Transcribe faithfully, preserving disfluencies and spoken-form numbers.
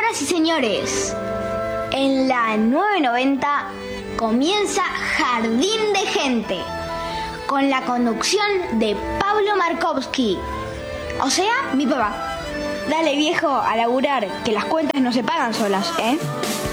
Señoras y señores, en la nueve noventa comienza Jardín de Gente, con la conducción de Pablo Markovsky, o sea, mi papá. Dale, viejo, a laburar, que las cuentas no se pagan solas, ¿eh?